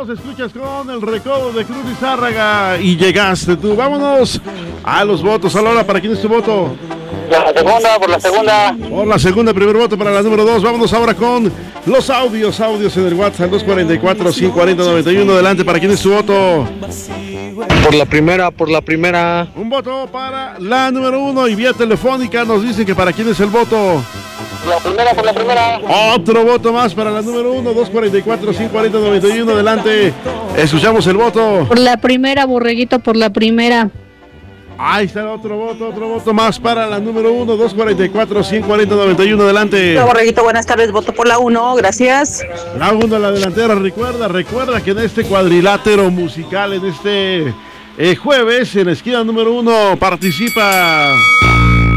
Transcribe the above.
nos escuchas con el recodo de Cruz Lizárraga y llegaste tú. Vámonos a los votos. A la hora, ¿para quién es tu voto? La segunda, por la segunda. Por la segunda, primer voto para la número 2. Vámonos ahora con los audios en el WhatsApp 244-540-91. Adelante, ¿para quién es tu voto? Por la primera. Un voto para la número 1 y vía telefónica nos dicen que para quién es el voto. Por la primera. Otro voto más para la número 1, 244-540-91. Adelante, escuchamos el voto. Por la primera, Borreguito, por la primera. Ahí está otro voto más para la número 1, 244-540-91. Adelante. Hola, Borreguito, buenas tardes, voto por la 1, gracias. La 1 a la delantera, recuerda que en este cuadrilátero musical, en este jueves, en la esquina número 1, participa